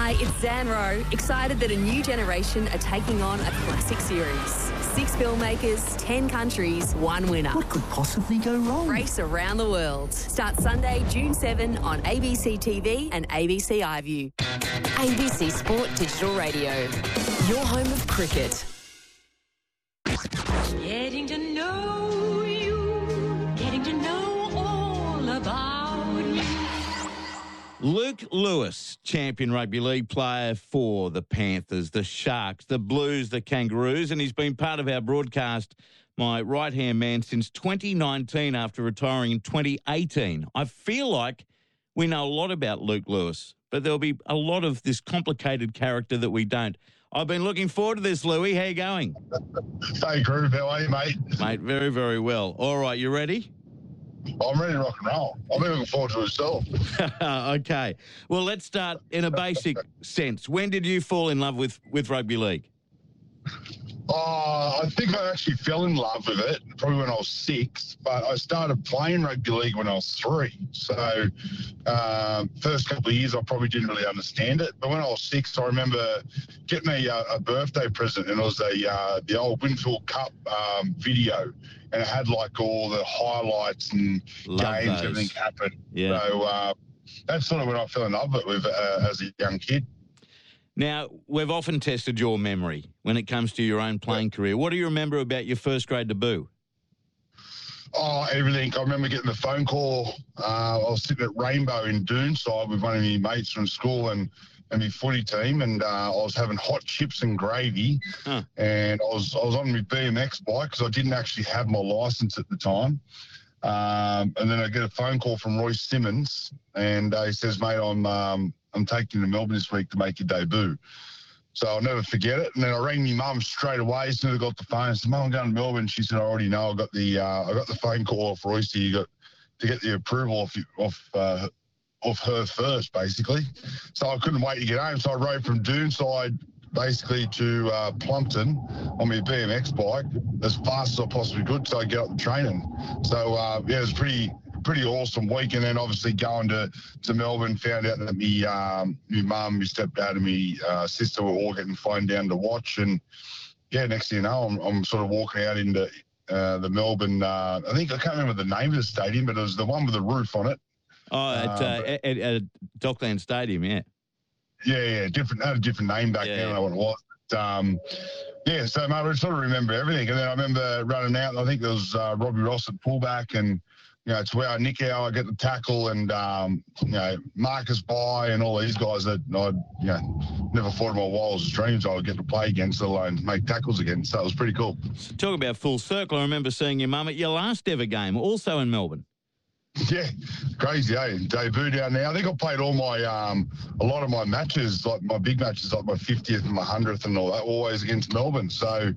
Hi, it's Zanro, excited that a new generation are taking on a classic series. 6 filmmakers, 10 countries, 1 winner. What could possibly go wrong? Race around the world. Start Sunday, June 7 on ABC TV and ABC iView. ABC Sport Digital Radio. Your home of cricket. Getting to know you, getting to know all about you. Luke Lewis, champion rugby league player for the Panthers, the Sharks, the Blues, the Kangaroos, and he's been part of our broadcast, my right-hand man, since 2019 after retiring in 2018. I feel like we know a lot about Luke Lewis, but there'll be a lot of this complicated character that we don't. I've been looking forward to this, Louis. How you going? Hey, Groove. How are you, mate? Mate, very, very well. All right, you ready? I'm ready to rock and roll. I've been looking forward to it myself. Okay. Well, let's start in a basic sense. When did you fall in love with rugby league? I think I actually fell in love with it probably when I was 6, but I started playing rugby league when I was 3. So first couple of years I probably didn't really understand it. But when I was 6, I remember getting a birthday present, and it was the old Winfield Cup video. And it had like all the highlights and games, everything happened. Yeah. So that's sort of when I fell in love with it as a young kid. Now, we've often tested your memory when it comes to your own playing career. What do you remember about your first grade debut? Oh, everything. I remember getting the phone call. I was sitting at Rainbow in Doonside with one of my mates from school and my footy team, and I was having hot chips and gravy, and I was on my BMX bike because I didn't actually have my license at the time. And then I get a phone call from Royce Simmons, and he says, "Mate, I'm taking you to Melbourne this week to make your debut." So I'll never forget it. And then I rang my mum straight away as soon as I got the phone. I said, "Mum, I'm going to Melbourne." She said, "I already know. I got the phone call off Royce. You got to get the approval of her first, basically." So I couldn't wait to get home. So I rode from Doonside basically to Plumpton on my BMX bike as fast as I possibly could so I get up the training. So it was pretty awesome week. And then obviously going to Melbourne, found out that my mum, my stepdad and my sister were all getting flown down to watch. And yeah, next thing you know, I'm sort of walking out into the Melbourne, I can't remember the name of the stadium, but it was the one with the roof on it. Oh, at Dockland Stadium, yeah. Yeah, had a different name back then. I don't know what it was. But, so mate, I sort of remember everything. And then I remember running out, I think there was Robbie Ross at fullback, and it's where I get the tackle, and Marcus By and all these guys that I'd never thought in my wildest dreams I would get to play against, let alone make tackles against. So it was pretty cool. So talk about full circle. I remember seeing your mum at your last ever game, also in Melbourne. Yeah, crazy, debut down there. I think I played all my, a lot of my matches, like my big matches, like my 50th and my 100th and all that, always against Melbourne. So,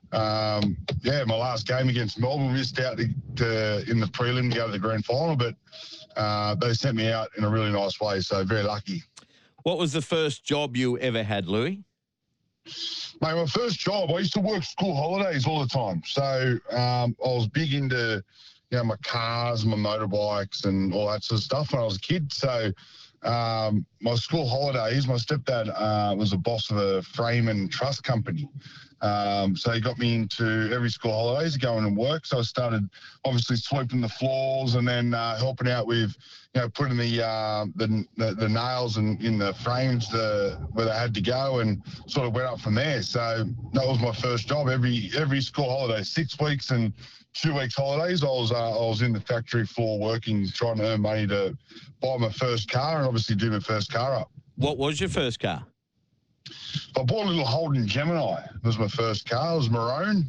my last game against Melbourne, missed out in the prelim to go to the grand final, but they sent me out in a really nice way, so very lucky. What was the first job you ever had, Louis? Mate, my first job, I used to work school holidays all the time. So I was big into my cars, my motorbikes and all that sort of stuff when I was a kid. So my school holidays, my stepdad was a boss of a frame and truss company. So he got me into every school holidays going and work. So I started obviously sweeping the floors and then helping out with, putting the nails in the frames where they had to go, and sort of went up from there. So that was my first job. Every school holiday, 6 weeks and 2 weeks holidays, I was in the factory floor working, trying to earn money to buy my first car and obviously do my first car up. What was your first car? I bought a little Holden Gemini. It was my first car. It was maroon.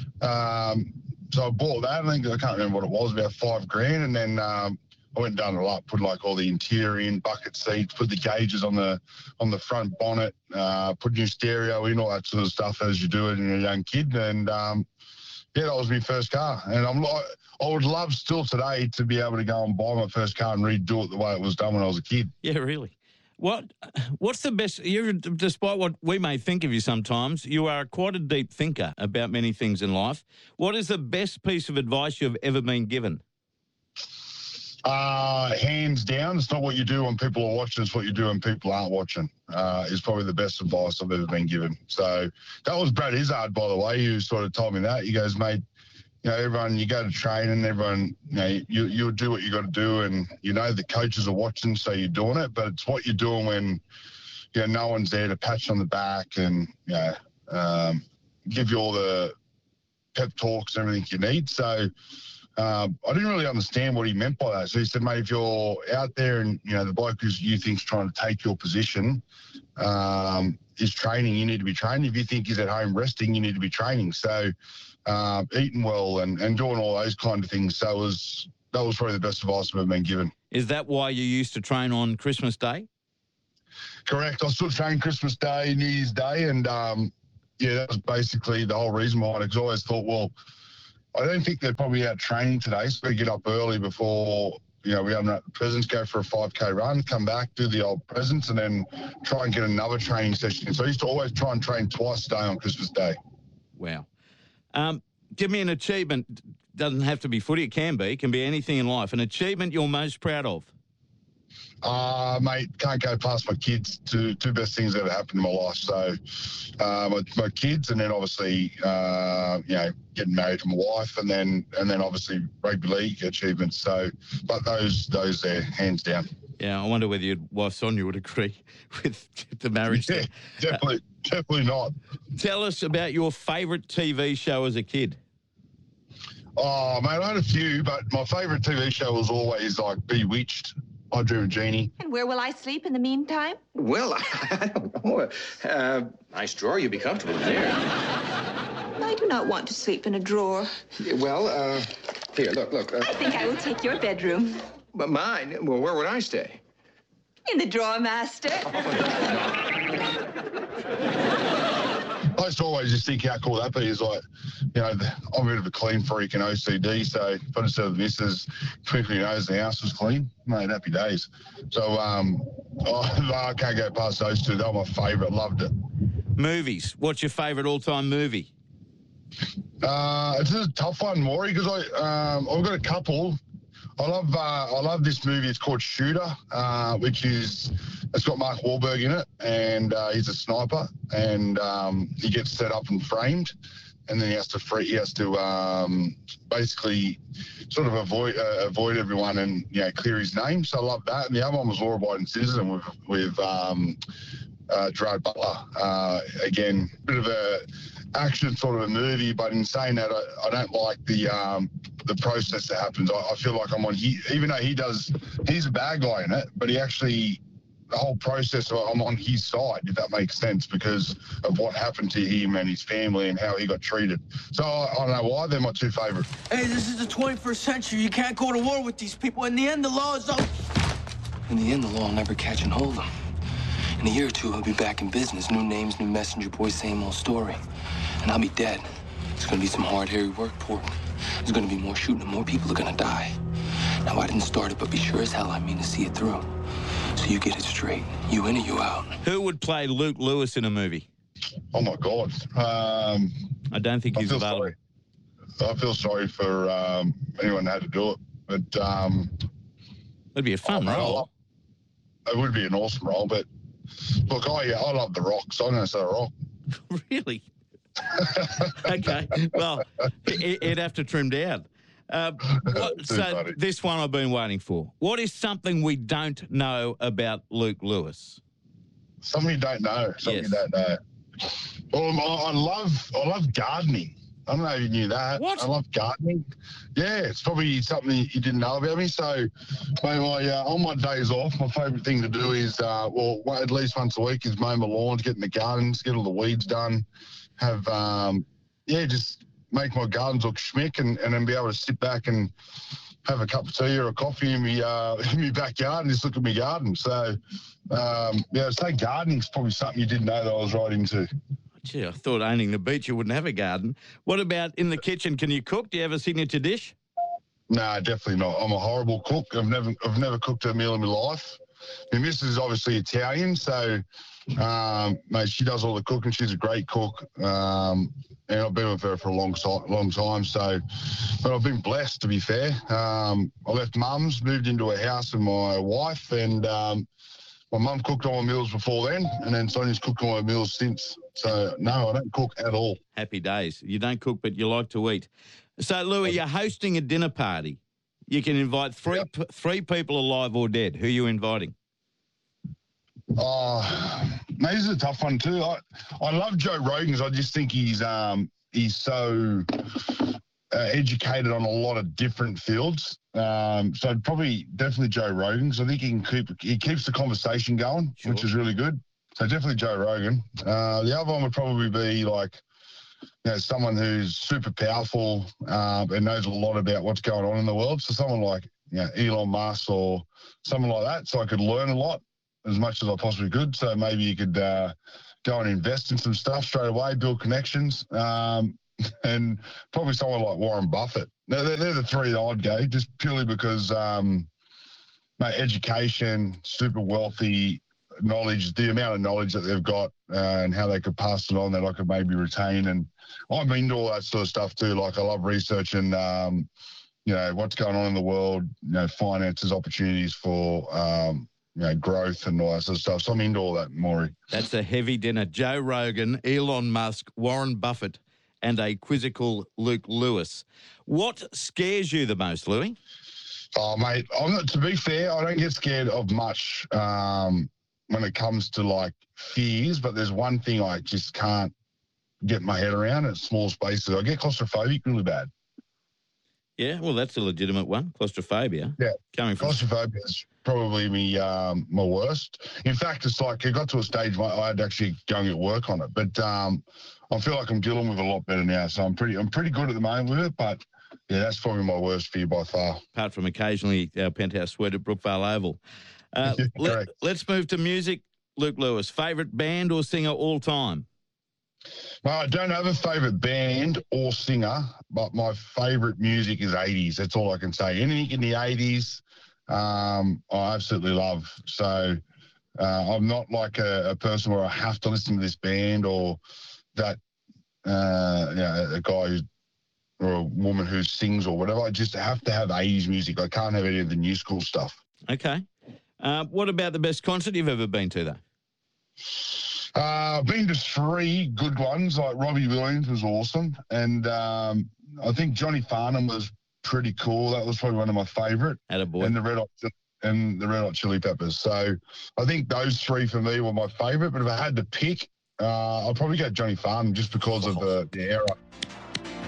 So I bought that. I can't remember what it was, about $5,000. And then I went and done it up, put like all the interior in, bucket seats, put the gauges on the front bonnet, put new stereo in, all that sort of stuff as you do it when you're a young kid. And that was my first car. And I would love still today to be able to go and buy my first car and redo it the way it was done when I was a kid. Yeah, really. What's the best, despite what we may think of you sometimes, you are quite a deep thinker about many things in life. What is the best piece of advice you've ever been given? Hands down, it's not what you do when people are watching, it's what you do when people aren't watching, is probably the best advice I've ever been given. So that was Brad Izzard, by the way, who sort of told me that. He goes, mate, everyone, you go to training, everyone, you'll do what you got to do, and, the coaches are watching, so you're doing it, but it's what you're doing when, no one's there to pat you on the back and, give you all the pep talks and everything you need. So I didn't really understand what he meant by that. So he said, mate, if you're out there and, the bloke who you think's trying to take your position is training, you need to be training. If you think he's at home resting, you need to be training. So eating well and doing all those kind of things. So that was probably the best advice I've ever been given. Is that why you used to train on Christmas Day? Correct. I still train Christmas Day, New Year's Day, and that was basically the whole reason behind it. Because I always thought, well, I don't think they're probably out training today, so we get up early before, we open up the presents, go for a 5K run, come back, do the old presents, and then try and get another training session. So I used to always try and train twice a day on Christmas Day. Wow. Give me an achievement. Doesn't have to be footy. It can be anything in life. An achievement you're most proud of. Mate, can't go past my kids. Two best things that have happened in my life. So my kids, and then obviously getting married to my wife, and then obviously rugby league achievements. So, but those there, hands down. Yeah, I wonder whether your wife Sonia would agree with the marriage. Yeah, definitely not. Tell us about your favourite TV show as a kid. Oh, mate, I had a few, but my favourite TV show was always like Bewitched. I Drew a Genie. And where will I sleep in the meantime? Well, I don't know. Nice drawer. You'll be comfortable there. I do not want to sleep in a drawer. Well, here, look. I think I will take your bedroom. But mine? Well, where would I stay? In the drawer, master. I used to always just think how cool that'd be. Is like, I'm a bit of a clean freak and OCD, so if I just had the missus quickly knows the house was clean, mate, happy days. So I can't go past those two. They were my favourite. Loved it. Movies. What's your favourite all-time movie? It's a tough one, Maury, because I've got a couple. I love this movie. It's called Shooter, it's got Mark Wahlberg in it, and he's a sniper, and he gets set up and framed, and then he has to basically sort of avoid everyone and clear his name. So I love that. And the other one was Law Abiding Citizen with Gerard Butler. Again, bit of a action sort of a movie, but in saying that, I don't like the process that happens. I feel like I'm on even though he's a bad guy in it, but he actually, the whole process, I'm on his side, if that makes sense, because of what happened to him and his family and how he got treated. So I don't know why, they're my two favourites. Hey, this is the 21st century. You can't go to war with these people. In the end, the law is up. In the end, the law will never catch and hold them. In a year or two, I'll be back in business. New names, new messenger boys, same old story. And I'll be dead. It's gonna be some hard, hairy work, Portland. There's gonna be more shooting and more people are gonna die. Now, I didn't start it, but be sure as hell I mean to see it through. So you get it straight. You in or you out. Who would play Luke Lewis in a movie? Oh, my God. I don't think he's available. I feel sorry for anyone that had to do it. But it'd be a fun role. It would be an awesome role, but look, I love The Rock, so I'm going to say The Rock. Really? Okay. Well, he'd have to trim down. So this one I've been waiting for. What is something we don't know about Luke Lewis? Something you don't know. Something you don't know. Well, I love gardening. I don't know if you knew that. What? I love gardening. Yeah, it's probably something you didn't know about me. So, mate, on my days off, my favourite thing to do is, at least once a week, is mow my lawns, get in the gardens, get all the weeds done, have, just make my gardens look schmick, and then be able to sit back and have a cup of tea or a coffee in my backyard and just look at my garden. So, I'd say gardening's probably something you didn't know that I was right into. Gee, I thought owning the beach you wouldn't have a garden. What about in the kitchen? Can you cook? Do you have a signature dish? No, definitely not. I'm a horrible cook. I've never cooked a meal in my life. my missus is obviously Italian, so mate, she does all the cooking. She's a great cook, and I've been with her for a long time. So, but I've been blessed, to be fair. I left mum's, moved into a house with my wife, and my mum cooked all my meals before then, and then Sonia's cooked all my meals since. So, no, I don't cook at all. Happy days. You don't cook, but you like to eat. So, Louis, you're hosting a dinner party. You can invite three people alive or dead. Who are you inviting? Mate, this is a tough one too. I love Joe Rogan's. I just think he's so educated on a lot of different fields. So probably definitely Joe Rogan's. I think he keeps the conversation going, sure, which is really good. So definitely Joe Rogan. The other one would probably be like, someone who's super powerful and knows a lot about what's going on in the world. So someone like Elon Musk or someone like that. So I could learn a lot as much as I possibly could. So maybe you could go and invest in some stuff straight away, build connections, and probably someone like Warren Buffett. They're the three that I'd go, just purely because education, super wealthy, knowledge, the amount of knowledge that they've got and how they could pass it on that I could maybe retain. And I'm into all that sort of stuff too. Like I love researching, what's going on in the world, finances, opportunities for, growth and all that sort of stuff. So I'm into all that, Maury. That's a heavy dinner. Joe Rogan, Elon Musk, Warren Buffett, and a quizzical Luke Lewis. What scares you the most, Louis? Oh, mate, to be fair, I don't get scared of much when it comes to, like, fears, but there's one thing I just can't get my head around. It's small spaces. I get claustrophobic really bad. Yeah, well, that's a legitimate one, claustrophobia. Yeah, claustrophobia is probably my worst. In fact, it's like it got to a stage where I had to actually go and get work on it. But I feel like I'm dealing with it a lot better now. So I'm pretty good at the moment with it. But yeah, that's probably my worst fear by far. Apart from occasionally our penthouse suite at Brookvale Oval. Let's move to music. Luke Lewis, favourite band or singer all time? Well, I don't have a favourite band or singer, but my favourite music is 80s. That's all I can say. Anything in the 80s, I absolutely love. So I'm not like a person where I have to listen to this band or that, a guy or a woman who sings or whatever. I just have to have 80s music. I can't have any of the new school stuff. Okay. What about the best concert you've ever been to, though? I've been to three good ones. Like Robbie Williams was awesome, and I think Johnny Farnham was pretty cool. That was probably one of my favourite. Attaboy. And the Red Hot Chili Peppers. So I think those three for me were my favourite. But if I had to pick, I'd probably go Johnny Farnham just because of the era.